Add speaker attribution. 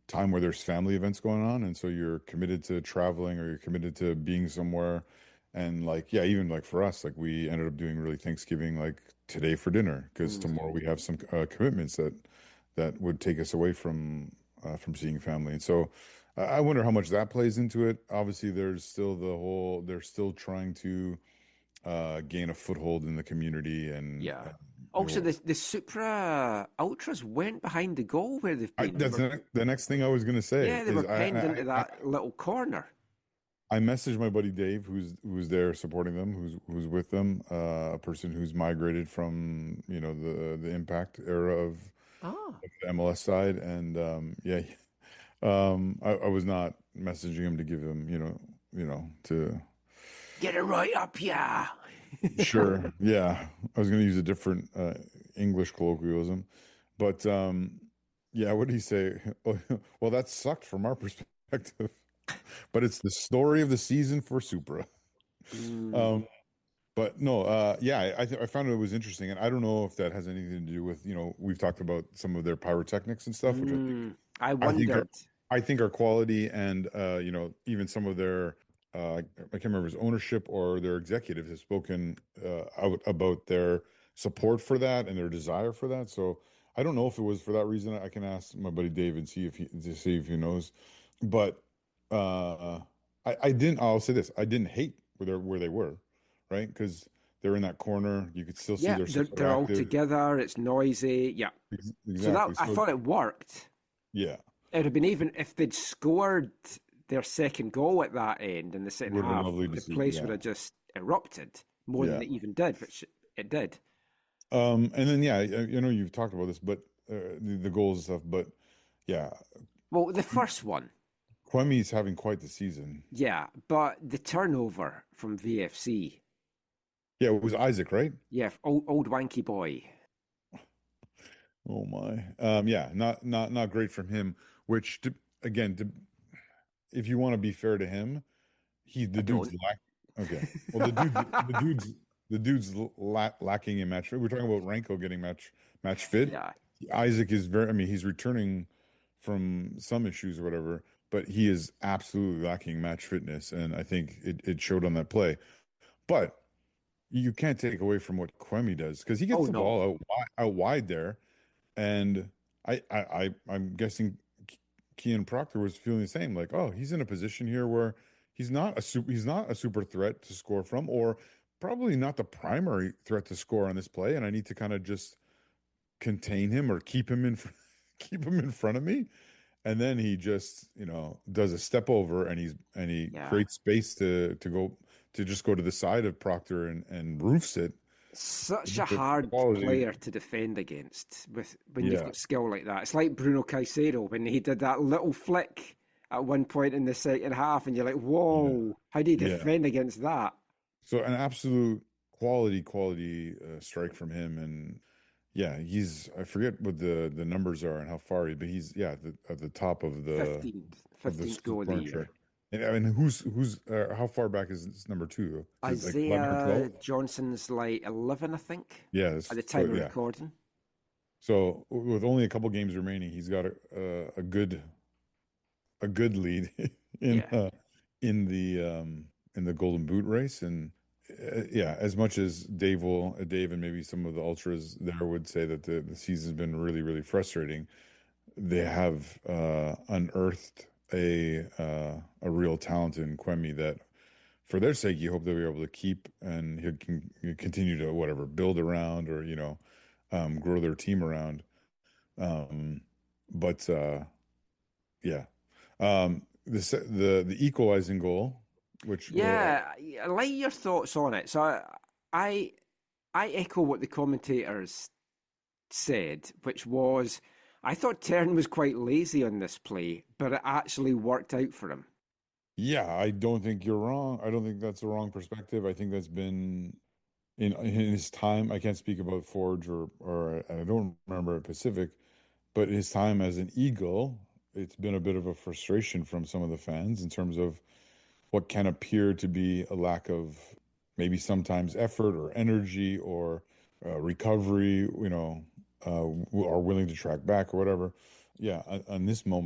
Speaker 1: time where there's family events going on, and so you're committed to traveling or you're committed to being somewhere. And like, yeah, even like for us, like we ended up doing really Thanksgiving like today for dinner because
Speaker 2: Mm.
Speaker 1: tomorrow we have some commitments that would take us away from seeing family. And so I wonder how much that plays into it. Obviously, there's still they're still trying to gain a foothold in the community
Speaker 2: Yeah.
Speaker 1: you
Speaker 2: Also,
Speaker 1: know,
Speaker 2: the Supra Ultras went behind the goal where they've been. They
Speaker 1: that's
Speaker 2: were,
Speaker 1: the next thing I was going to say
Speaker 2: yeah, they were
Speaker 1: is
Speaker 2: penned into that little corner.
Speaker 1: I messaged my buddy Dave, who's there supporting them, who's with them, a person who's migrated from, the Impact era of
Speaker 2: Ah,
Speaker 1: the MLS side, and yeah, I was not messaging him to give him, to
Speaker 2: get it right up, yeah.
Speaker 1: sure, yeah, I was going to use a different English colloquialism, but yeah, what did he say? Well, that sucked from our perspective, but it's the story of the season for Supra.
Speaker 2: Mm,
Speaker 1: Um, But no, yeah, I found it was interesting, and I don't know if that has anything to do with, we've talked about some of their pyrotechnics and stuff, which
Speaker 2: I
Speaker 1: I think are
Speaker 2: wondered.
Speaker 1: I think are quality, and even some of their I can't remember his ownership or their executives have spoken out about their support for that and their desire for that. So I don't know if it was for that reason. I can ask my buddy Dave and see if he knows, but uh, I didn't. I'll say this: I didn't hate where they were, right? Because they're in that corner. You could still see
Speaker 2: Yeah,
Speaker 1: they're super
Speaker 2: they're all
Speaker 1: active.
Speaker 2: together. It's noisy. Yeah. So that
Speaker 1: Exactly.
Speaker 2: I
Speaker 1: So
Speaker 2: thought it worked.
Speaker 1: yeah,
Speaker 2: It would have been even if they'd scored their second goal at that end in the second
Speaker 1: would have been
Speaker 2: half,
Speaker 1: lovely to
Speaker 2: the
Speaker 1: see.
Speaker 2: place would
Speaker 1: Yeah,
Speaker 2: have just erupted more than
Speaker 1: yeah.
Speaker 2: it even did, which it did.
Speaker 1: And then yeah, you've talked about this, but the goals and stuff. But yeah,
Speaker 2: Well, the first one,
Speaker 1: Kwemi's having quite the season.
Speaker 2: yeah, but the turnover from VFC,
Speaker 1: Yeah, it was Isaac, right?
Speaker 2: yeah, old wanky boy.
Speaker 1: Oh my. Yeah, not great from him. Which again, if you want to be fair to him,
Speaker 2: I
Speaker 1: the dude's
Speaker 2: don't.
Speaker 1: lack. Okay, well the dude's lacking in match fit. We're talking about Ranko getting match fit.
Speaker 2: Yeah.
Speaker 1: Isaac is very. I mean, he's returning from some issues or whatever, but he is absolutely lacking match fitness, and I think it showed on that play. But you can't take away from what Kwemi does because he
Speaker 2: Oh
Speaker 1: gets the
Speaker 2: no.
Speaker 1: ball out wide there, and I'm guessing Kean Proctor was feeling the same. Like, oh, he's in a position here where he's not a super threat to score from, or probably not the primary threat to score on this play, and I need to kind of just contain him or keep him in front of me. And then he just, does a step over and he
Speaker 2: Yeah.
Speaker 1: creates space to just go to the side of Proctor and roofs it
Speaker 2: Such a
Speaker 1: with
Speaker 2: hard
Speaker 1: quality.
Speaker 2: player to defend against with when you've
Speaker 1: Yeah,
Speaker 2: got skill like that. It's like Bruno Caicedo when he did that little flick at one point in the second half, and you're like,
Speaker 1: yeah,
Speaker 2: "Whoa, how do you
Speaker 1: yeah.
Speaker 2: defend against that?"
Speaker 1: So an absolute quality strike from him, and yeah, I forget what the numbers are and how far but he's yeah at the top of the
Speaker 2: 15th goal of the
Speaker 1: scoring
Speaker 2: year.
Speaker 1: chart. And I mean, who's how far back is this number two? Is it like 11 or
Speaker 2: Isaiah
Speaker 1: 12?
Speaker 2: Johnson's like 11, I think,
Speaker 1: Yeah,
Speaker 2: at the
Speaker 1: so
Speaker 2: time of
Speaker 1: yeah.
Speaker 2: recording.
Speaker 1: So with only a couple games remaining, he's got a good lead in
Speaker 2: Yeah.
Speaker 1: uh, in the Golden Boot race, and yeah, as much as Dave and maybe some of the ultras there would say that the season's been really really frustrating, they have unearthed a real talent in Quemi that, for their sake, you hope they'll be able to keep and he can continue to whatever build around or grow their team around. Um, but yeah. The equalizing goal, which
Speaker 2: Yeah, I like your thoughts on it. So I, I echo what the commentators said, which was, I thought Tern was quite lazy on this play, but it actually worked out for him.
Speaker 1: yeah, I don't think you're wrong. I don't think that's a wrong perspective. I think that's been in his time. I can't speak about Forge or I don't remember at Pacific, but his time as an Eagle, it's been a bit of a frustration from some of the fans in terms of what can appear to be a lack of maybe sometimes effort or energy or recovery, are willing to track back or whatever. Yeah, on this moment.